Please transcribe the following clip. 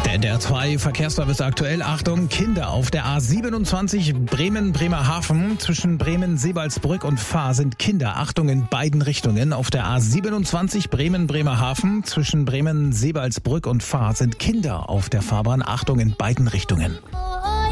Der NDR 2 Verkehrsservice aktuell. Achtung, Kinder auf der A27 Bremen-Bremerhaven. Zwischen Bremen-Seebaldsbrück und Fahr sind Kinder. Achtung in beiden Richtungen. Auf der A27 Bremen-Bremerhaven. Zwischen Bremen-Seebaldsbrück und Fahr sind Kinder auf der Fahrbahn. Achtung in beiden Richtungen.